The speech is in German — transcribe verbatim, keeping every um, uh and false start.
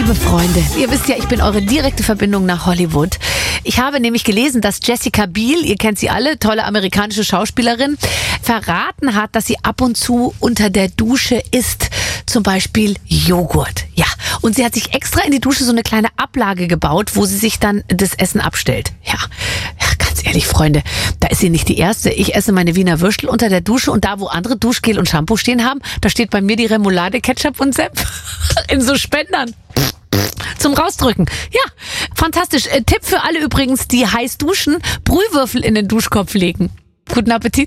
Liebe Freunde, ihr wisst ja, ich bin eure direkte Verbindung nach Hollywood. Ich habe nämlich gelesen, dass Jessica Biel, ihr kennt sie alle, tolle amerikanische Schauspielerin, verraten hat, dass sie ab und zu unter der Dusche isst. Zum Beispiel Joghurt. Ja, und sie hat sich extra in die Dusche so eine kleine Ablage gebaut, wo sie sich dann das Essen abstellt. Ja, ja, ganz ehrlich, Freunde, da ist sie nicht die Erste. Ich esse meine Wiener Würstel unter der Dusche und da, wo andere Duschgel und Shampoo stehen haben, da steht bei mir die Remoulade, Ketchup und Senf in so Spendern. Zum Rausdrücken. Ja, fantastisch. Äh, Tipp für alle übrigens, die heiß duschen, Brühwürfel in den Duschkopf legen. Guten Appetit.